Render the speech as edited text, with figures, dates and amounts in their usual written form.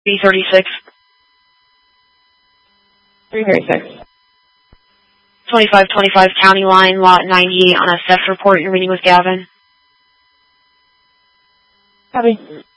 B36. 336. 2525 County Line, Lot 98 on a theft report. You're meeting with Gavin. Copy.